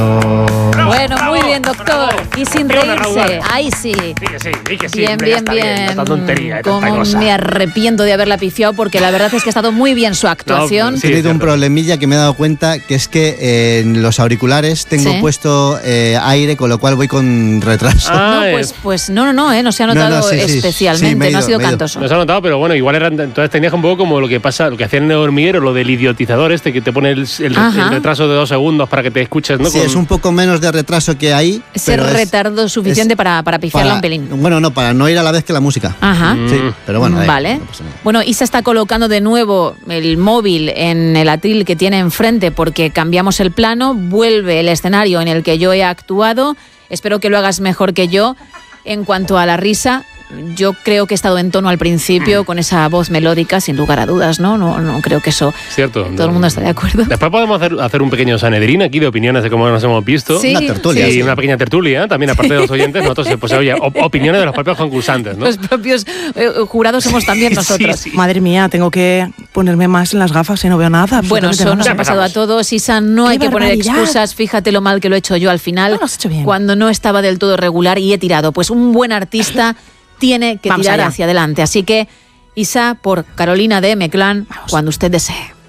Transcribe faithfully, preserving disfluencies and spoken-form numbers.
Bueno, muy bien, doctor. Y sin reírse. Ahí sí. Sí, sí, que sí. Bien, bien, bien. Tanta tontería, eh, tanta Como cosa. me arrepiento de haberla pifiado porque la verdad es que ha estado muy bien su actuación. No, He sí, tenido un cierto. problemilla que me he dado cuenta, que es que eh, en los auriculares tengo Sí. puesto eh, aire, con lo cual voy con retraso. Ah, No, pues, es- pues no, no, no, eh, no se ha No, notado no, sí, sí, especialmente, sí, me he no ha ido, sido me he ido. cantoso. No se ha notado, pero bueno, igual era, entonces tenías un poco como lo que pasa, lo que hacían en el hormiguero, lo del idiotizador este, que te pone el, el- Ajá. el retraso de dos segundos para que te escuches, ¿no? Sí, Con- es un poco menos de retraso que ahí. Ser pero es- retardo suficiente es para, para pifiarla para- un pelín. Bueno, no, para no ir a la vez que la música. Ajá. Sí, pero bueno. da igual, Vale. no pasa nada. Bueno, Isa está colocando de nuevo el móvil en el atril que tiene enfrente porque cambiamos el plano, vuelve el escenario en el que yo he actuado. Espero que lo hagas mejor que yo. En cuanto a la risa, yo creo que he estado en tono al principio con esa voz melódica, sin lugar a dudas, ¿no? No, no creo que eso Cierto. todo el mundo está de acuerdo. Después podemos hacer, hacer un pequeño Sanedrín aquí de opiniones de cómo nos hemos visto. Sí, Una tertulia. Y sí. una pequeña tertulia, también aparte de los oyentes, nosotros, pues oye, op- opiniones de los propios concursantes, ¿no? Los propios eh, jurados somos también nosotros. Sí, sí. Madre mía, tengo que ponerme más en las gafas y no veo nada. Bueno, absolutamente eso nada. nos Ya ha pasado a empezamos. todos. Isa, no ¡Qué hay que poner barbaridad! excusas. Fíjate lo mal que lo he hecho yo al final. No, lo has hecho bien. Cuando no estaba del todo regular y he tirado. Pues un buen artista tiene que Vamos tirar allá. hacia adelante. Así que, Isa, por Carolina de M-Clan, cuando usted desee.